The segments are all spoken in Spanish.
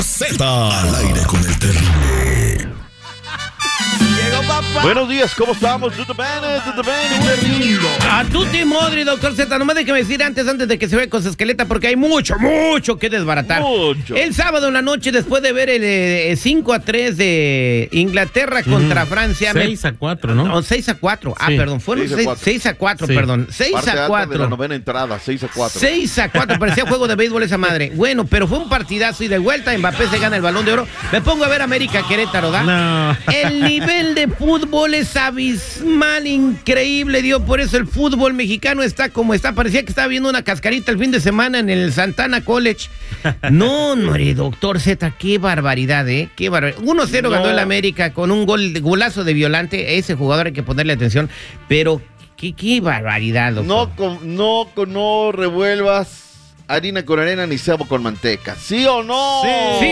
Z al aire con el terrible. Llegó papá. Buenos días, ¿cómo estamos? ¿Tutto bene? ¿Tutto bene? A tutti modri, doctor Z. Nomás déjeme decir antes de que se vea con su esqueleta, porque hay mucho que desbaratar. Mucho. El sábado en la noche, después de ver el 5-3 de Inglaterra contra Francia. 6-4, ¿no? No, 6-4. Ah, Sí. perdón, fueron 6-4, Sí. perdón. Parte alta de la 6-4. novena entrada, 6-4. 6-4, parecía juego de béisbol esa madre. Bueno, pero fue un partidazo y de vuelta Mbappé se gana el Balón de Oro. Me pongo a ver América Querétaro, ¿da? No. El nivel de fútbol es abismal, increíble, Dios. Por eso el fútbol mexicano está como está. Parecía que estaba viendo una cascarita el fin de semana en el Santana College. No, doctor Z, qué barbaridad, ¿eh? Qué barbaridad. 1-0 ganó el América con un golazo de Violante. Ese jugador hay que ponerle atención. Pero qué barbaridad, doctor. No revuelvas harina con arena ni cebo con manteca. ¿Sí o no?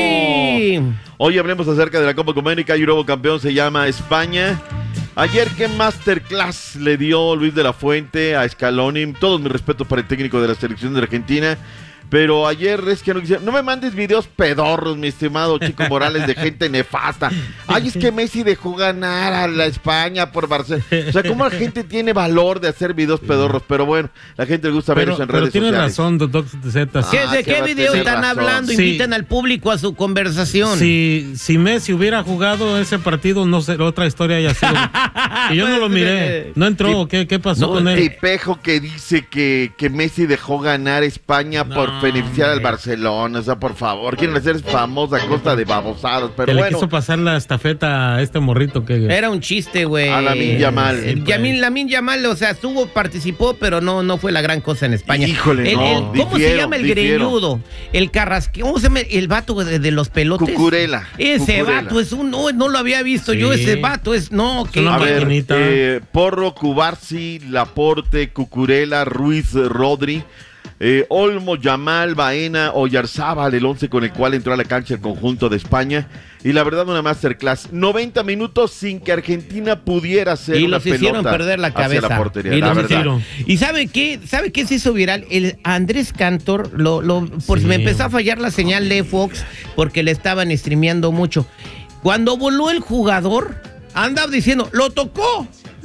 Sí. Hoy hablemos acerca de la Copa América. Hay un nuevo campeón, se llama España. Ayer, ¿qué masterclass le dio Luis de la Fuente a Scaloni? Todos mis respetos para el técnico de la selección de Argentina. Pero ayer es que no me mandes videos pedorros, mi estimado Chico Morales, de gente nefasta. Ay, es que Messi dejó ganar a la España por Barcelona. O sea, ¿cómo la gente tiene valor de hacer videos pedorros? Pero bueno, la gente le gusta ver eso en redes Pero sociales. tienes razón, doctor Z. ¿De qué video están hablando? Sí. Inviten al público a su conversación. Si Messi hubiera jugado ese partido, no sé, otra historia haya sido. Y yo no lo miré. ¿No entró? ¿Qué pasó con él? Tipejo que dice que Messi dejó ganar España por beneficiar al Barcelona. O sea, por favor, quieren hacer famosa a costa de babosadas. Pero Que bueno, le quiso pasar la estafeta a este morrito que... Era un chiste, güey. A Lamine Yamal. Lamine Yamal, o sea, participó, pero no fue la gran cosa en España. Híjole, no. ¿Cómo se llama el greñudo? El Carrasque, ¿cómo se llama el vato de los pelotes? Cucurella. Ese vato es un... No lo había visto yo, ese vato es... No, que... una A ver, maquinita. Porro, Cubarsi, Laporte, Cucurella, Ruiz, Rodri, Olmo, Yamal, Baena, Oyarzábal, el 11 con el cual entró a la cancha el conjunto de España. Y la verdad, una masterclass. 90 minutos sin que Argentina pudiera hacer y una los hicieron pelota perder la hacia cabeza. la portería, Y la los verdad. hicieron. ¿Y sabe qué se hizo viral? El Andrés Cantor, por si me empezó a fallar la señal de Fox, porque le estaban streameando mucho. Cuando voló el jugador, andaba diciendo, ¡lo tocó!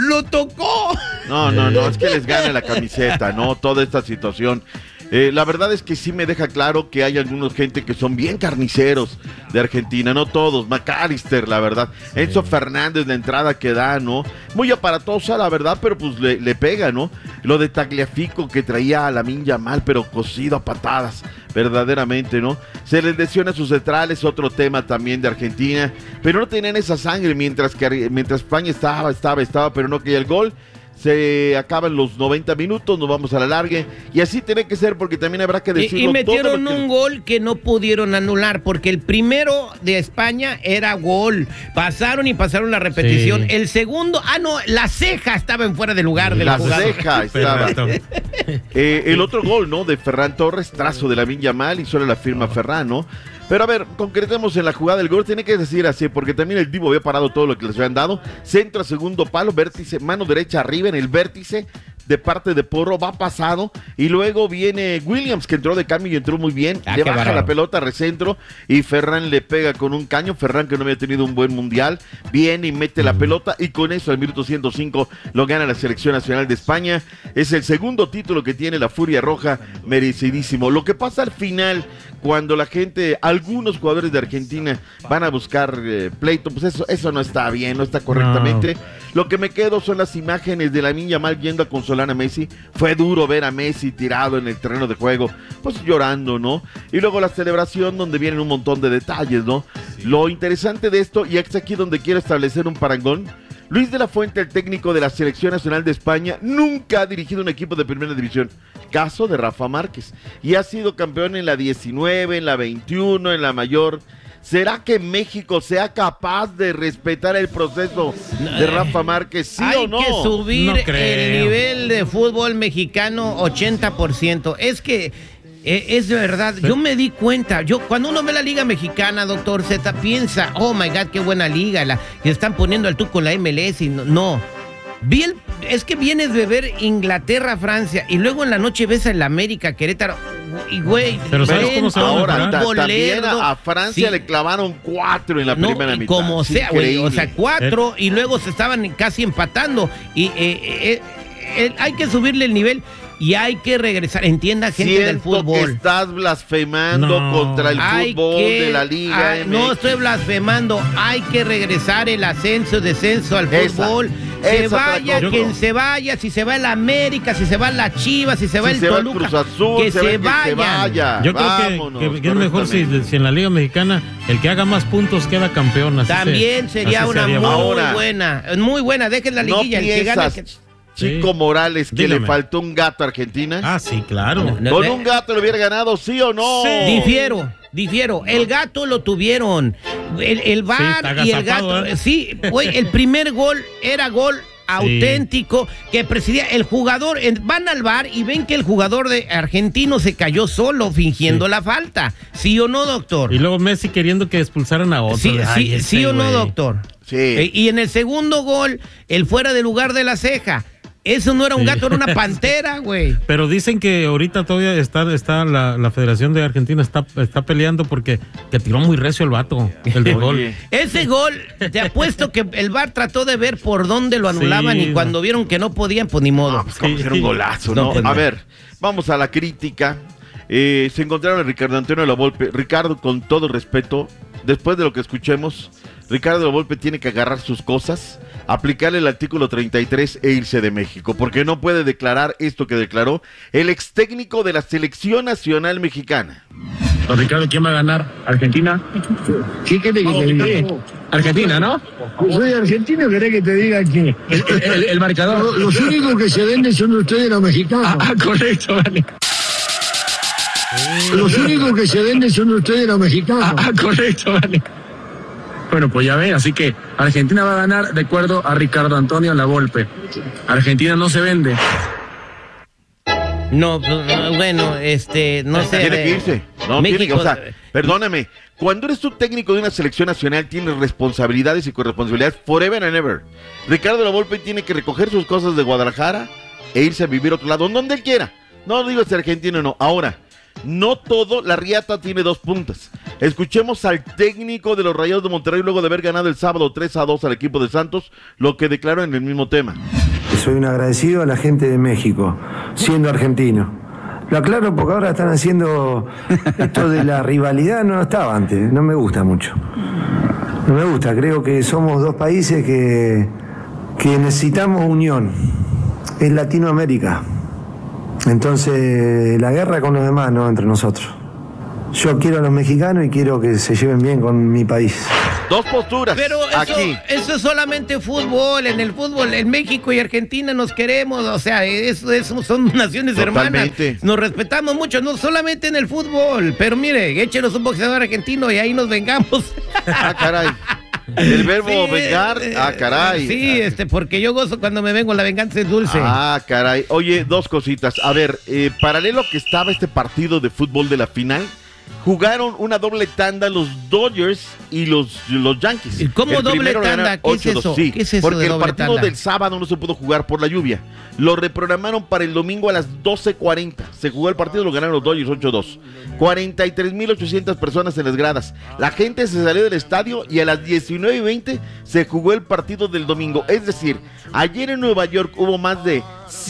No, es que les gane la camiseta, ¿no? Toda esta situación. La verdad es que sí me deja claro que hay algunos gente que son bien carniceros de Argentina, no todos. McAllister, la verdad. Enzo Fernández, la entrada que da, ¿no? Muy aparatosa, la verdad, pero pues le pega, ¿no? Lo de Tagliafico que traía a Lamine Yamal, pero cosido a patadas, verdaderamente, ¿no? Se les lesiona sus centrales, otro tema también de Argentina, pero no tenían esa sangre mientras España estaba, pero no caía el gol. Se acaban los 90 minutos, nos vamos a la largue y así tiene que ser porque también habrá que decirlo. Y metieron un gol que no pudieron anular porque el primero de España era gol. Pasaron la repetición. Sí. El segundo, la ceja estaba en fuera de lugar del jugador. La ceja estaba. El otro gol, ¿no? De Ferran Torres, trazo de Lamine Yamal y solo la firma Ferran, ¿no? Pero a ver, concretemos en la jugada del gol, tiene que decir así, porque también el Divo había parado todo lo que les habían dado. Centro a segundo palo, vértice, mano derecha arriba en el vértice de parte de Porro, va pasado y luego viene Williams que entró de cambio y entró muy bien, le baja la pelota, recentro y Ferran le pega con un caño. Ferran, que no había tenido un buen mundial, viene y mete la pelota y con eso al minuto 105 lo gana la selección nacional de España. Es el segundo título que tiene la Furia Roja, merecidísimo. Lo que pasa al final, cuando la gente, algunos jugadores de Argentina van a buscar pleito, pues eso no está bien, no está correctamente. Lo que me quedo son las imágenes de Lamine Yamal yendo a consolar a Messi. Fue duro ver a Messi tirado en el terreno de juego, pues llorando, ¿no? Y luego la celebración donde vienen un montón de detalles, ¿no? Lo interesante de esto, y es aquí donde quiero establecer un parangón, Luis de la Fuente, el técnico de la Selección Nacional de España, nunca ha dirigido un equipo de primera división. Caso de Rafa Márquez. Y ha sido campeón en la 19, en la 21, en la mayor. ¿Será que México sea capaz de respetar el proceso de Rafa Márquez, sí o no? Hay que subir el nivel de fútbol mexicano 80%. Es que es verdad, yo me di cuenta, cuando uno ve la Liga Mexicana, doctor Z, piensa, oh my God, qué buena liga, que están poniendo al tú con la MLS y no. Es que vienes de ver Inglaterra, Francia, y luego en la noche ves a la América Querétaro. y güey. Pero ¿sabes cómo se va a ahora, mejorar? también a Francia sí. le clavaron 4 en la primera mitad. Como sea, güey, o sea, 4 y luego se estaban casi empatando. Y hay que subirle el nivel y hay que regresar. Entienda, gente del fútbol. Que estás blasfemando contra el fútbol de la Liga MX. No estoy blasfemando. Hay que regresar el ascenso, descenso al fútbol. Se vaya quien se vaya, si se va el América, si se va la Chivas, si se va el Toluca, Cruz Azul, que se vaya. Yo creo que es mejor si en la Liga Mexicana el que haga más puntos queda campeón. También sería una muy buena. Dejen la liguilla, el que gana. Chico Morales, que Dígame. le faltó un gato a Argentina. Ah, sí, claro. ¿Con un gato le hubiera ganado, sí o no? Sí. Difiero. El gato lo tuvieron. El VAR y el gato. Sí, güey, el primer gol era gol auténtico que presidía el jugador. Van al VAR y ven que el jugador de argentino se cayó solo fingiendo la falta. ¿Sí o no, doctor? Y luego Messi queriendo que expulsaran a otro. Sí o no, doctor. Sí. Y en el segundo gol, el fuera de lugar de la ceja. Eso no era un gato, era una pantera, güey. Pero dicen que ahorita todavía está la Federación de Argentina está peleando porque que tiró muy recio el vato, el de gol. Ese gol, te apuesto que el VAR trató de ver por dónde lo anulaban y cuando vieron que no podían, pues ni modo. Era un golazo, ¿no? Pues, a ver, vamos a la crítica. Se encontraron a Ricardo Antonio Lavolpe. Ricardo, con todo respeto, después de lo que escuchemos, Ricardo Lavolpe tiene que agarrar sus cosas, aplicarle el artículo 33 e irse de México, porque no puede declarar esto que declaró el ex técnico de la Selección Nacional Mexicana. Don Ricardo, ¿quién va a ganar? ¿Argentina? ¿Qué querés que te diga? Argentina, ¿no? Soy argentino, ¿querés que te diga que El marcador. los únicos que se venden son ustedes los mexicanos? Correcto, vale. Los únicos que se venden son ustedes los mexicanos. Correcto, vale. Bueno, pues ya ven, así que Argentina va a ganar de acuerdo a Ricardo Antonio Lavolpe. Argentina no se vende. No, bueno, no sé. Tiene que irse. No, México, o sea, perdóname. Cuando eres tú técnico de una selección nacional, tienes responsabilidades y corresponsabilidades forever and ever. Ricardo Lavolpe tiene que recoger sus cosas de Guadalajara e irse a vivir a otro lado, donde él quiera. No digo si argentino o no. Ahora, no todo, la riata tiene 2 puntas. Escuchemos al técnico de los Rayados de Monterrey luego de haber ganado el sábado 3-2 al equipo de Santos, lo que declaró en el mismo tema. Soy un agradecido a la gente de México, siendo argentino. Lo aclaro porque ahora están haciendo esto de la rivalidad, no estaba antes, no me gusta mucho. No me gusta, creo que somos 2 países que necesitamos unión. Es Latinoamérica. Entonces, la guerra con los demás, no entre nosotros. Yo quiero a los mexicanos y quiero que se lleven bien con mi país. 2 posturas. Pero eso es solamente fútbol. En el fútbol, en México y Argentina nos queremos. O sea, eso son naciones Totalmente. hermanas. Nos respetamos mucho, no solamente en el fútbol. Pero mire, échenos un boxeador argentino y ahí nos vengamos. Ah, caray. El verbo vengar, caray. Sí, porque yo gozo cuando me vengo, la venganza es dulce. Ah, caray. Oye, 2 cositas. A ver, paralelo que estaba este partido de fútbol de la final, jugaron una doble tanda los Dodgers y los Yankees. ¿Cómo doble tanda? ¿Qué es eso? Sí, ¿Qué es eso porque de el doble partido tanda? del sábado no se pudo jugar por la lluvia. Lo reprogramaron para el domingo a las 12:40. Se jugó el partido, lo ganaron los Dodgers 8-2. 43,800 personas en las gradas. La gente se salió del estadio y a las 19:20 se jugó el partido del domingo. Es decir, ayer en Nueva York hubo más de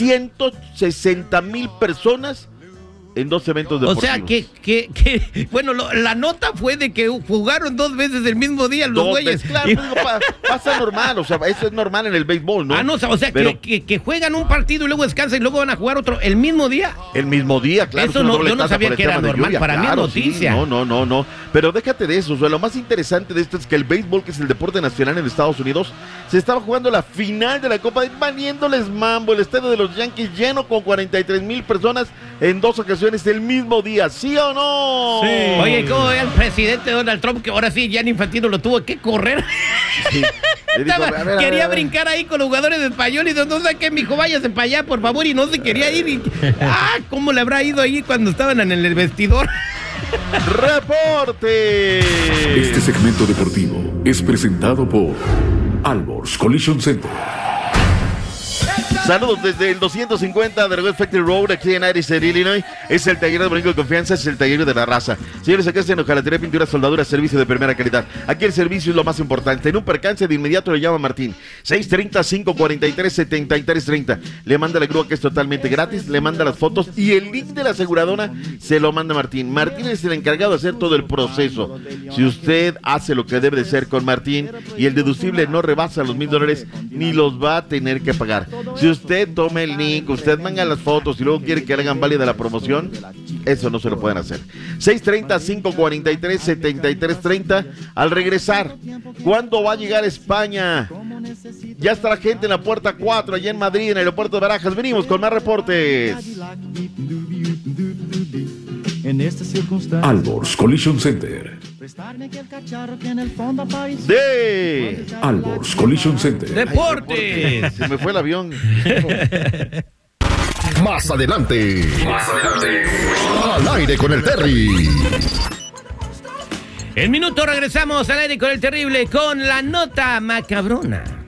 160,000 personas en 2 eventos deportivos. O sea, que bueno, la nota fue de que jugaron 2 veces el mismo día los güeyes. Claro, pasa normal, o sea, eso es normal en el béisbol, ¿no? O sea, pero, que juegan un partido y luego descansan y luego van a jugar otro el mismo día. El mismo día, claro. Eso yo no sabía que era normal, para mí es noticia. Sí, no. Pero déjate de eso, o sea, lo más interesante de esto es que el béisbol, que es el deporte nacional en Estados Unidos, se estaba jugando la final de la Copa, valiéndoles mambo, el estadio de los Yankees lleno con 43,000 personas en 2 ocasiones el mismo día, ¿sí o no? Sí. Oye, ¿cómo ve el presidente Donald Trump que ahora sí, Gianni Infantino lo tuvo que correr? Sí. Quería brincar ahí con los jugadores de español y no sé qué, mijo, váyase para allá, por favor, y no se quería ir. ¿Cómo le habrá ido ahí cuando estaban en el vestidor? ¡Reporte! Este segmento deportivo es presentado por Alborz Collision Center. Saludos desde el 250 de West Factory Road, aquí en Addison, Illinois. Es el taller de brinco de confianza, es el taller de la raza. Señores, acá está en hojalatería, pintura, soldadura, servicio de primera calidad. Aquí el servicio es lo más importante. En un percance de inmediato le llama Martín. 630-543-7330. Le manda la grúa, que es totalmente gratis. Le manda las fotos y el link de la aseguradora se lo manda Martín. Martín es el encargado de hacer todo el proceso. Si usted hace lo que debe de ser con Martín y el deducible no rebasa los $1,000, ni los va a tener que pagar. Si usted toma el link, usted manda las fotos y luego quiere que le hagan válida la promoción, eso no se lo pueden hacer. 630-543-7330. Al regresar, ¿cuándo va a llegar España? Ya está la gente en la puerta 4, allá en Madrid, en el aeropuerto de Barajas. Venimos con más reportes. Albors Collision Center. De Albors Collision Center. Deportes. Se me fue el avión. Más adelante. Al aire con el Terry. En minuto regresamos al aire con el terrible, con la nota macabrona.